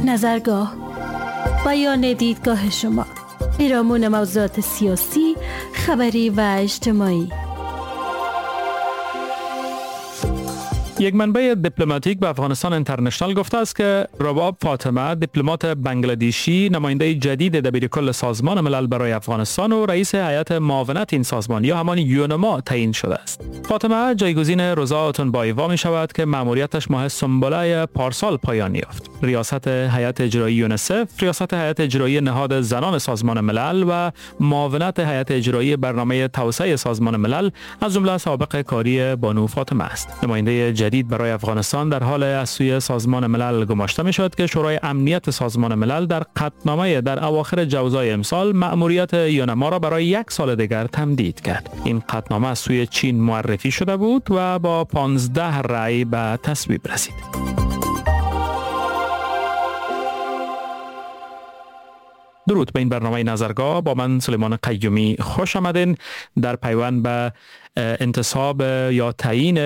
نظرگاه، بیان دیدگاه شما، پیرامون موضوعات سیاسی، خبری و اجتماعی. یک منبع دیپلماتیک به افغانستان اینترنشنال گفته است که رباب فاطمه، دیپلمات بنگلادیشی، نماینده جدید دبیرکل سازمان ملل برای افغانستان و رئیس هیئت معاونت این سازمان یا همان یونما تعیین شده است. فاطمه جایگزین رضا اتنبایوا می شود که مأموریتش ماه سنبله پارسال پایان یافت. ریاست هیئت اجرایی یونسف، ریاست هیئت اجرایی نهاد زنان سازمان ملل و معاونت هیئت اجرایی برنامه توسعه سازمان ملل از جمله سابقه کاری بانو فاطمه است. نماینده جدید برای افغانستان در حال از سوی سازمان ملل گماشته می شود که شورای امنیت سازمان ملل در قطعنامه در اواخر جوزای امسال مأموریت یونما را برای 1 سال دیگر تمدید کرد. این قطعنامه از سوی چین معرفی شده بود و با 15 رأی به تصویب رسید. درود به این برنامه نظرگاه، با من سلیمان قیومی خوش آمدین. در پیوند به انتصاب یا تعیین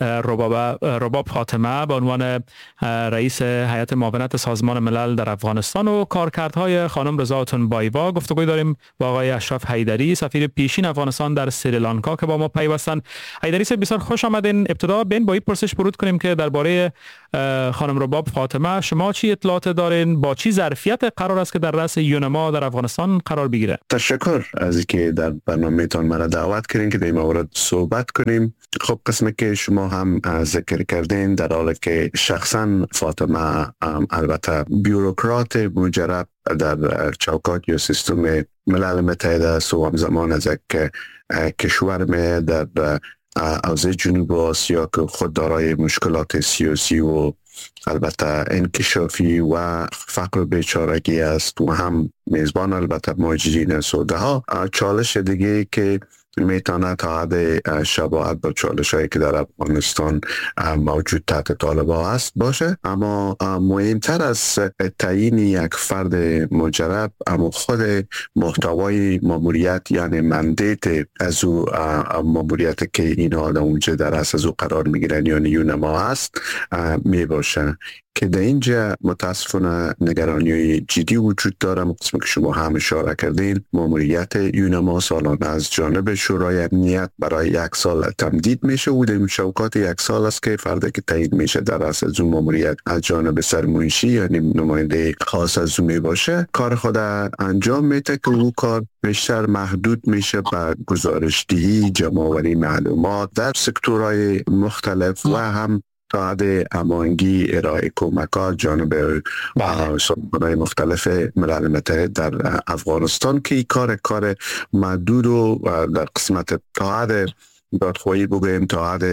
رباب فاطمه به عنوان رئیس هیئت معاونت سازمان ملل در افغانستان و کارکردهای خانم رضا اتنبایوا گفتگوی داریم با آقای اشرف حیدری، سفیر پیشین افغانستان در سریلانکا که با ما پیوستن. حیدری صاحب بسیار خوش آمدین. ابتدا بین با این پرسش ورود کنیم که درباره خانم رباب فاطمه شما چی اطلاعات دارین؟ با چی ظرفیت قرار است که در رأس یونما در افغانستان قرار بگیره؟ تشکر از اینکه در برنامه‌تان مرا دعوت کردین که در این مورد صحبت کنیم. خب قسمی که شما هم ذکر کردین، در حالی که شخصا فاطمه البته بیوروکرات مجرب در چوکات یا سیستم ملل متحد است و همزمان از یک کشور می در حوزه جنوب آسیا که خود دارای مشکلات سیاسی و البته انکشافی و فقر و بیچارگی است و هم میزبان البته مهاجرین سوده ها، چالش دیگه که میتونه تا حد شباهت با چالش هایی که در افغانستان موجود تحت طالبان است باشه. اما مهمتر از تعیین یک فرد مجرب اما خود محتوای ماموریت، یعنی مندیت از او ماموریت که این آدم اونجا در اساس او قرار میگیرن یعنی یونما است می باشه که در اینجا متاسفانه نگرانی جدی وجود داره. قسمی که شما هم اشاره کردین، ماموریت یونما سالانه از جانب شورای امنیت برای 1 سال تمدید میشه و در شوکات 1 سال است که فردی که تعیین میشه در اساس اون ماموریت از جانب سرمنشی یعنی نماینده خاص از او می باشه، کار خود انجام میده که او کار بیشتر محدود میشه به گزارشدهی، جمع‌آوری معلومات در سکتورهای مختلف و هم تا حد هماهنگی ارائه کمکات جانب سازمان‌های مختلف ملل متحد در افغانستان که این کار محدود و در قسمت تا حد دادخواهی بگویم تا حد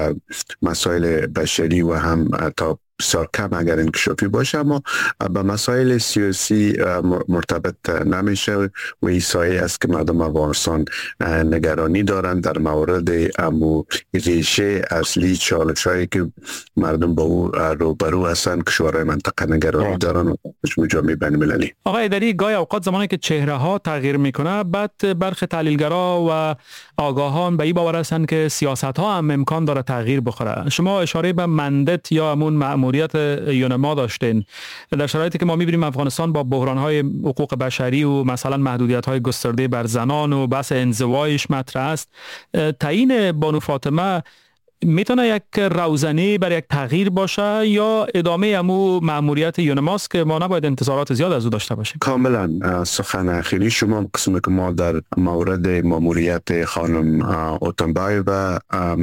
مسائل بشری و هم تا بسیار کم اگر انکشافی باشه، اما به مسائل سیاسی مرتبط نمیشه و این سایه است که مردم افغانستان نگرانی دارند در مورد امو ریشه اصلی چالش هایی که مردم با او روبرو هستند. کشورهای منطقه نگرانی دارند و جامعه بین المللی. آقای حیدری، گاهی اوقات زمانی که چهره ها تغییر میکنه بعد برخی تحلیلگرا و آگاهان به این باور هستند که سیاست ها هم امکان داره تغییر بخوره. شما اشاره به مندت یا همون مأموریت یونما داشتین در شرایطی که ما می‌بینیم افغانستان با بحران‌های حقوق بشری و مثلا محدودیت‌های گسترده بر زنان و بحث انزوایش مطرح است. تعیین بانو فاطمه میتونه یک روزنه برای یک تغییر باشه یا ادامه امو مأموریت یونماست که ما نباید انتظارات زیاد از او داشته باشیم؟ کاملا سخن اخیری شما، قسمی که ما در مورد مأموریت خانم اتنبایوا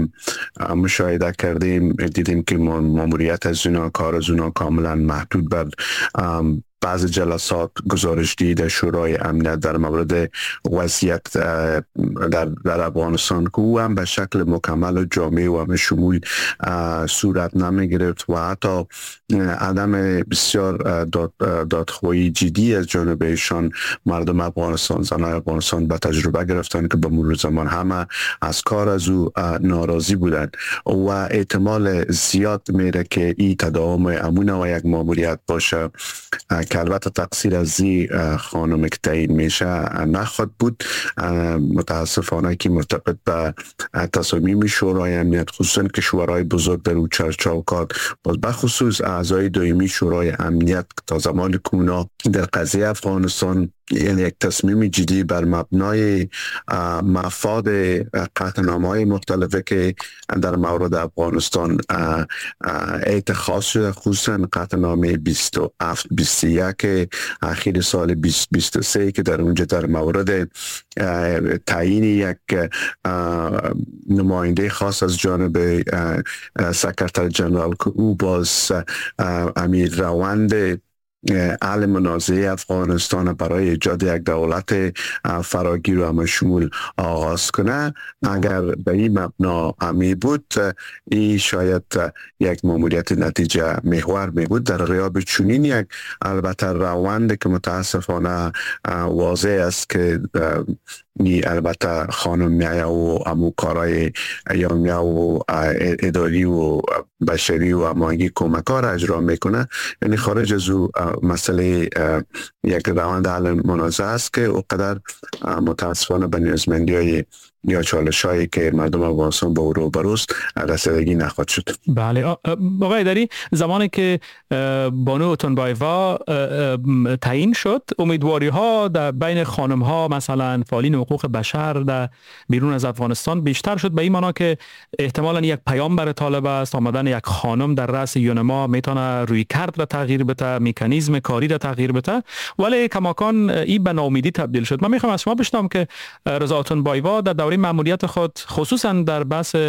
مشاهده کردیم، دیدیم که مأموریت از اونا، کار از اونا کاملا محدود بر بعض جلسات گزارش‌دهی در شورای امنیت در مورد وضعیت در افغانستان که او هم به شکل مکمل و جامع و همه شمول صورت نمی گرفت و حتی عدم بسیار دادخواهی جدی از جانب ایشان مردم افغانستان، زنان افغانستان به تجربه گرفتن که به مرور زمان همه از کار از او ناراضی بودند و احتمال زیاد میره که این تداوم امون و یک ماموریت باشه که البته تقصیر از زی خانم که تعیین میشه نخواد بود. متاسفانه که مرتبط به تصامیم شورای امنیت، خصوصا کشورهای بزرگ در اون چوکات، باز بخصوص اعضای دائمی شورای امنیت تا زمان کونا در قضیه افغانستان یعنی یک تصمیم جدی بر مبنای مفاد قطعنامه‌های مختلفه که در مورد افغانستان اتخاذ شده، خصوصا قطعنامه 27-21 اخیر سال 2023 که در اونجا در مورد تعیین یک نماینده خاص از جانب سکرتر جنرال که او باز امیر روند حل منازعه افغانستان برای ایجاد یک دولت فراگیر و مشمول آغاز کنه، اگر به این مبنا می بود این شاید یک ماموریت نتیجه محور می بود. در غیاب چنین یک البته روند که متاسفانه واضح است که البته خانم میایه و امو کارای یومیه و اداری و بشری و امانگی کمکار اجرا میکنه، یعنی خارج از او مسئله یک روند حل منازعه است که اونقدر متاسفانه به نیازمندی های یا چالش هایی که مردم افغانستان با او روبروست رسیدگی نخواهد شد. بله آقای داری، زمانی که بانو اتنبایوا تعیین شد، امیدواری ها در بین خانم ها مثلا فعالین حقوق بشر در بیرون از افغانستان بیشتر شد، به این معنا که احتمالاً یک پیام برای طالب است آمدن یک خانم در رأس یونما میتونه روی کرد را تغییر بده، مکانیزم کاری را تغییر بده، ولی کماکان این به ناامیدی تبدیل شد. من میخوام از شما بشنوم که رضا اتنبایوا در دوره مأموریت خود خصوصا در بحث